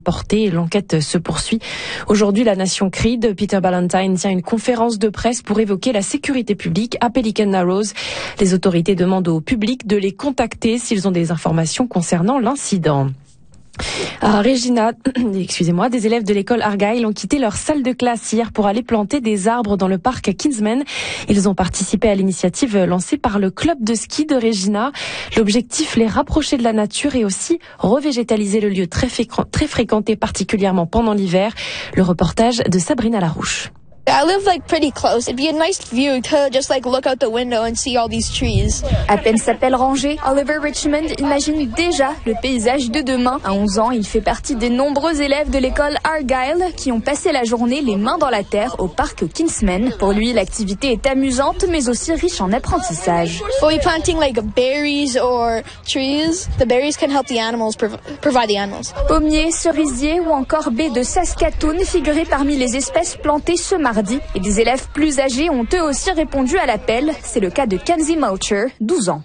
portée. L'enquête se poursuit. Aujourd'hui, la Nation Creed, Peter Ballantyne tient une conférence de presse pour évoquer la sécurité publique à Pelican Narrows. Les autorités demandent au public de les contacter s'ils ont des informations concernant l'incident. À Regina, des élèves de l'école Argyle ont quitté leur salle de classe hier pour aller planter des arbres dans le parc Kinsmen. Ils ont participé à l'initiative lancée par le club de ski de Regina. L'objectif, les rapprocher de la nature et aussi revégétaliser le lieu très fréquenté, particulièrement pendant l'hiver. Le reportage de Sabrina Larouche. I live pretty close. It'd be a nice view to just look out the window and see all these trees. À peine s'appelle rangé, Oliver Richmond imagine déjà le paysage de demain. À 11 ans, il fait partie des nombreux élèves de l'école Argyle qui ont passé la journée les mains dans la terre au parc Kinsmen. Pour lui, l'activité est amusante mais aussi riche en apprentissage. We'll be planting berries or trees. The berries can help the animals, provide the animals. Pommiers, cerisiers ou encore baies de Saskatoon figuraient parmi les espèces plantées ce mardi. Et des élèves plus âgés ont eux aussi répondu à l'appel. C'est le cas de Kenzie Mulcher, 12 ans.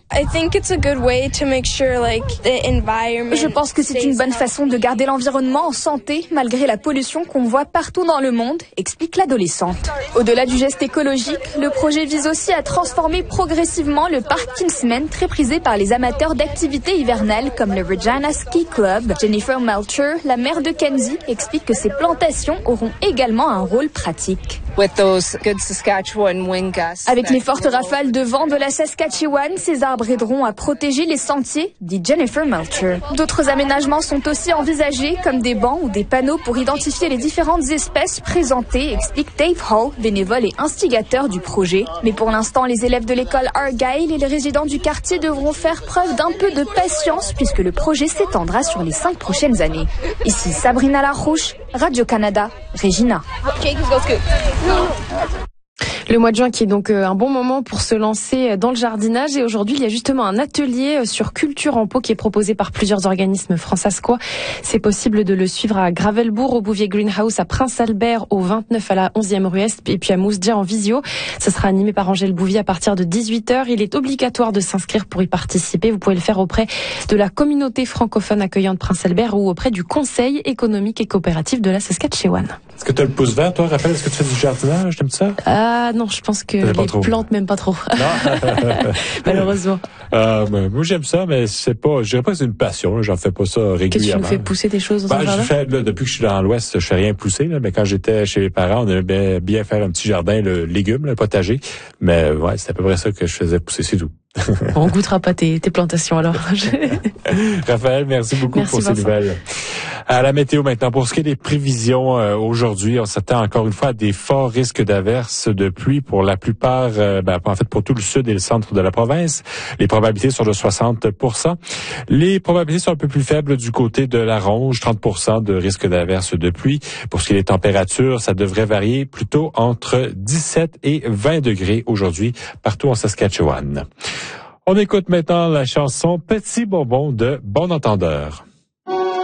Je pense que c'est une bonne façon de garder l'environnement en santé malgré la pollution qu'on voit partout dans le monde, explique l'adolescente. Au-delà du geste écologique, le projet vise aussi à transformer progressivement le parc Kinsmen, très prisé par les amateurs d'activités hivernales comme le Regina Ski Club. Jennifer Melcher, la mère de Kenzie, explique que ces plantations auront également un rôle pratique. Avec les fortes rafales de vent de la Saskatchewan, ces arbres aideront à protéger les sentiers, dit Jennifer Melcher. D'autres aménagements sont aussi envisagés, comme des bancs ou des panneaux pour identifier les différentes espèces présentées, explique Dave Hall, bénévole et instigateur du projet. Mais pour l'instant, les élèves de l'école Argyle et les résidents du quartier devront faire preuve d'un peu de patience puisque le projet s'étendra sur les 5 prochaines années. Ici Sabrina Larouche, Radio-Canada, Regina. Le mois de juin qui est donc un bon moment pour se lancer dans le jardinage et aujourd'hui il y a justement un atelier sur culture en pot qui est proposé par plusieurs organismes fransaskois. C'est possible de le suivre à Gravelbourg, au Bouvier Greenhouse, à Prince-Albert, au 29 à la 11e rue Est et puis à Mousdia en visio. Ça sera animé par Angèle Bouvier à partir de 18h. Il est obligatoire de s'inscrire pour y participer. Vous pouvez le faire auprès de la communauté francophone accueillante Prince-Albert ou auprès du Conseil économique et coopératif de la Saskatchewan. Est-ce que tu as le pouce vert, toi, Raphaël? Est-ce que tu fais du jardinage? T'aimes ça? Ah non, je pense que les plantes m'aiment pas trop. Non. Malheureusement. Moi, j'aime ça, mais c'est pas, je dirais pas que c'est une passion, là. J'en fais pas ça régulièrement. Qu'est-ce que tu nous fais pousser des choses dans ton jardin? Depuis que je suis dans l'Ouest, je fais rien pousser, là. Mais quand j'étais chez mes parents, on aimait bien faire un petit jardin, le légume, le potager. Mais ouais, c'est à peu près ça que je faisais pousser, c'est tout. On goûtera pas tes plantations alors. Raphaël, merci beaucoup pour ces nouvelles. À la météo maintenant, pour ce qui est des prévisions aujourd'hui, on s'attend encore une fois à des forts risques d'averses de pluie pour la plupart, pour tout le sud et le centre de la province. Les probabilités sont de 60%. Les probabilités sont un peu plus faibles du côté de la Ronge, 30% de risque d'averses de pluie. Pour ce qui est des températures, ça devrait varier plutôt entre 17 et 20 degrés aujourd'hui partout en Saskatchewan. On écoute maintenant la chanson Petit bonbon de Bon Entendeur.